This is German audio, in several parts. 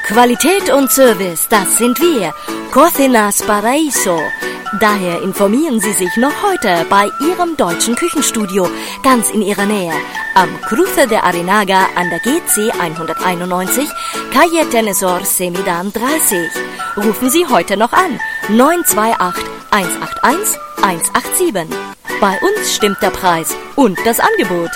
Qualität und Service, das sind wir. Cocinas Paraíso. Daher informieren Sie sich noch heute bei Ihrem deutschen Küchenstudio, ganz in Ihrer Nähe. Am Cruce de Arenaga an der GC 191, Calle Tenesor Semidan 30. Rufen Sie heute noch an. 928 181 187. Bei uns stimmt der Preis und das Angebot.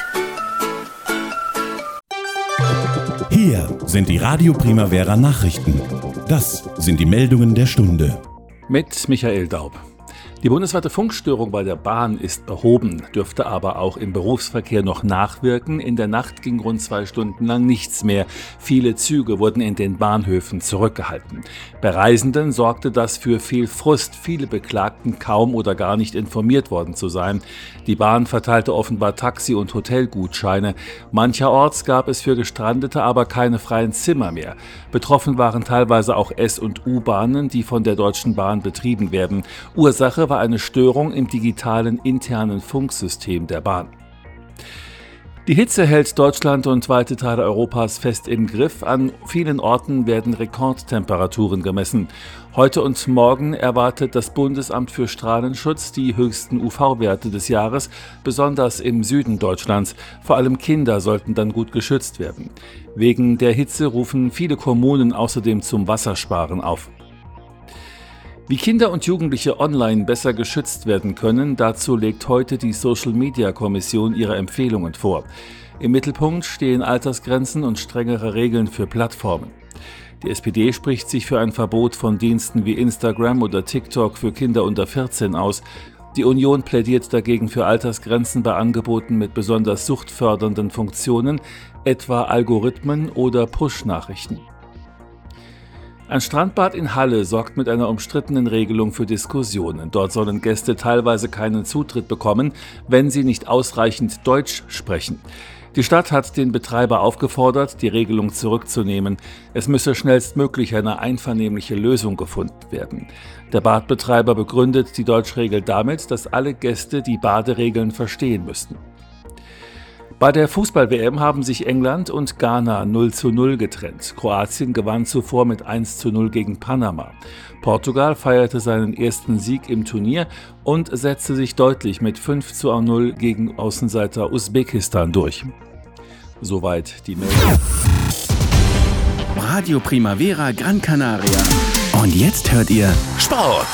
Hier sind die Radio Primavera Nachrichten. Das sind die Meldungen der Stunde. Mit Michael Daub. Die bundesweite Funkstörung bei der Bahn ist behoben, dürfte aber auch im Berufsverkehr noch nachwirken. In der Nacht ging rund 2 Stunden lang nichts mehr. Viele Züge wurden in den Bahnhöfen zurückgehalten. Bei Reisenden sorgte das für viel Frust. Viele beklagten, kaum oder gar nicht informiert worden zu sein. Die Bahn verteilte offenbar Taxi- und Hotelgutscheine. Mancherorts gab es für Gestrandete aber keine freien Zimmer mehr. Betroffen waren teilweise auch S- und U-Bahnen, die von der Deutschen Bahn betrieben werden. Ursache war eine Störung im digitalen internen Funksystem der Bahn. Die Hitze hält Deutschland und weite Teile Europas fest im Griff. An vielen Orten werden Rekordtemperaturen gemessen. Heute und morgen erwartet das Bundesamt für Strahlenschutz die höchsten UV-Werte des Jahres, besonders im Süden Deutschlands. Vor allem Kinder sollten dann gut geschützt werden. Wegen der Hitze rufen viele Kommunen außerdem zum Wassersparen auf. Wie Kinder und Jugendliche online besser geschützt werden können, dazu legt heute die Social-Media-Kommission ihre Empfehlungen vor. Im Mittelpunkt stehen Altersgrenzen und strengere Regeln für Plattformen. Die SPD spricht sich für ein Verbot von Diensten wie Instagram oder TikTok für Kinder unter 14 aus. Die Union plädiert dagegen für Altersgrenzen bei Angeboten mit besonders suchtfördernden Funktionen, etwa Algorithmen oder Push-Nachrichten. Ein Strandbad in Halle sorgt mit einer umstrittenen Regelung für Diskussionen. Dort sollen Gäste teilweise keinen Zutritt bekommen, wenn sie nicht ausreichend Deutsch sprechen. Die Stadt hat den Betreiber aufgefordert, die Regelung zurückzunehmen. Es müsse schnellstmöglich eine einvernehmliche Lösung gefunden werden. Der Badbetreiber begründet die Deutschregel damit, dass alle Gäste die Baderegeln verstehen müssten. Bei der Fußball-WM haben sich England und Ghana 0:0 getrennt. Kroatien gewann zuvor mit 1:0 gegen Panama. Portugal feierte seinen ersten Sieg im Turnier und setzte sich deutlich mit 5:0 gegen Außenseiter Usbekistan durch. Soweit die Meldung. Radio Primavera Gran Canaria. Und jetzt hört ihr Sport.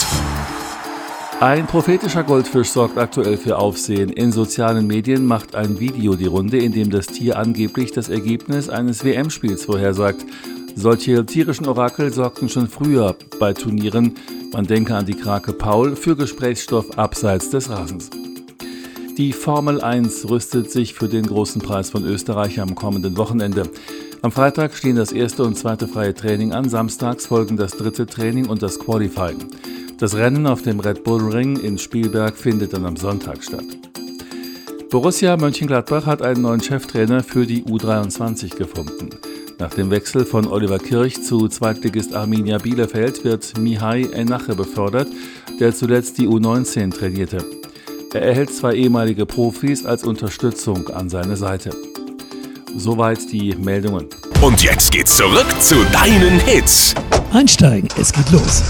Ein prophetischer Goldfisch sorgt aktuell für Aufsehen. In sozialen Medien macht ein Video die Runde, in dem das Tier angeblich das Ergebnis eines WM-Spiels vorhersagt. Solche tierischen Orakel sorgten schon früher bei Turnieren, man denke an die Krake Paul, für Gesprächsstoff abseits des Rasens. Die Formel 1 rüstet sich für den großen Preis von Österreich am kommenden Wochenende. Am Freitag stehen das erste und zweite freie Training an, samstags folgen das dritte Training und das Qualifying. Das Rennen auf dem Red Bull Ring in Spielberg findet dann am Sonntag statt. Borussia Mönchengladbach hat einen neuen Cheftrainer für die U23 gefunden. Nach dem Wechsel von Oliver Kirch zu Zweitligist Arminia Bielefeld wird Mihai Enache befördert, der zuletzt die U19 trainierte. Er erhält 2 ehemalige Profis als Unterstützung an seine Seite. Soweit die Meldungen. Und jetzt geht's zurück zu deinen Hits. Einsteigen, es geht los.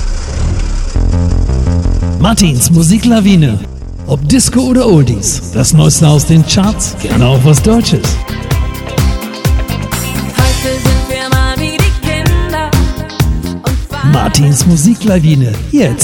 Martins Musiklawine. Ob Disco oder Oldies, das Neueste aus den Charts, gerne auch was Deutsches. Heute sind wir mal wie die Kinder. Martins Musiklawine, jetzt.